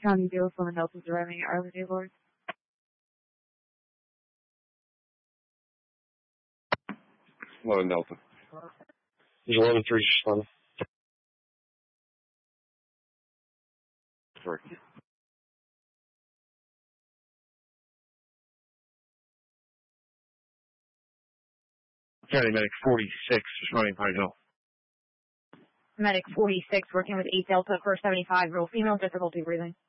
County 07 Delta arriving at Arley Gaylord. 11 Delta. There's 11-3, responding. Sorry. County Medic 46, responding Pine Hill. Medic 46 working with 8 Delta, 475, real female, difficulty breathing.